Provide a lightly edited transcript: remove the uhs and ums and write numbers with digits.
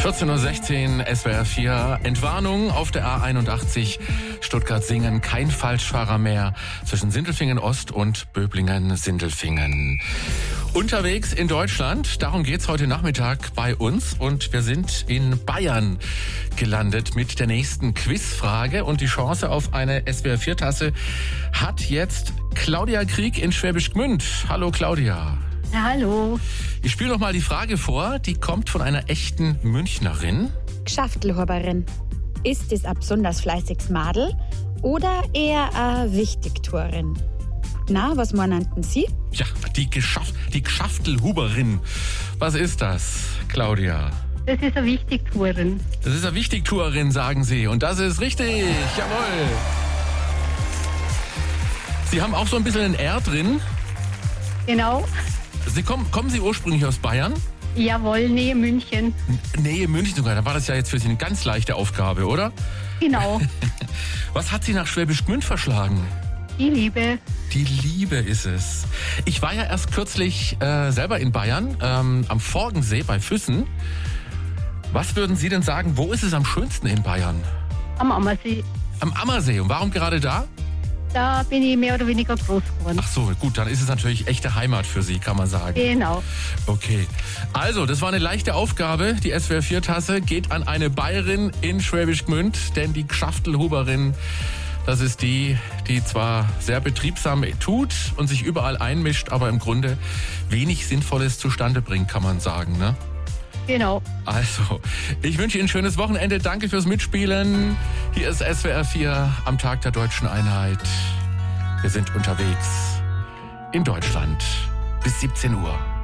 14:16 Uhr, SWR 4. Entwarnung auf der A81 Stuttgart-Singen. Kein Falschfahrer mehr zwischen Sindelfingen Ost und Böblingen-Sindelfingen. Unterwegs in Deutschland, darum geht's heute Nachmittag bei uns. Und wir sind in Bayern gelandet mit der nächsten Quizfrage. Und die Chance auf eine SWR 4-Tasse hat jetzt Claudia Krieg in Schwäbisch Gmünd. Hallo Claudia. Ja, hallo. Ich spiele noch mal die Frage vor, die kommt von einer echten Münchnerin. Gschaftelhuberin. Ist es ein besonders fleißiges Madel oder eher eine Wichtigtuerin? Na, was meinten Sie? Ja, die Gschaftelhuberin. Was ist das, Claudia? Das ist eine Wichtigtuerin. Das ist eine Wichtigtuerin, sagen Sie. Und das ist richtig. Jawohl. Sie haben auch so ein bisschen ein R drin. Genau. Kommen Sie ursprünglich aus Bayern? Jawohl, Nähe München. Nähe München sogar. Da war das ja jetzt für Sie eine ganz leichte Aufgabe, oder? Genau. Was hat Sie nach Schwäbisch Gmünd verschlagen? Die Liebe. Die Liebe ist es. Ich war ja erst kürzlich selber in Bayern, am Forgensee bei Füssen. Was würden Sie denn sagen, wo ist es am schönsten in Bayern? Am Ammersee. Am Ammersee. Und warum gerade da? Da bin ich mehr oder weniger groß geworden. Ach so, gut, dann ist es natürlich echte Heimat für Sie, kann man sagen. Genau. Okay. Also, das war eine leichte Aufgabe. Die SWR 4-Tasse geht an eine Bayerin in Schwäbisch Gmünd, denn die Gschaftelhuberin, das ist die zwar sehr betriebsam tut und sich überall einmischt, aber im Grunde wenig Sinnvolles zustande bringt, kann man sagen, ne? Genau. Also, ich wünsche Ihnen ein schönes Wochenende. Danke fürs Mitspielen. Hier ist SWR 4 am Tag der Deutschen Einheit. Wir sind unterwegs in Deutschland bis 17 Uhr.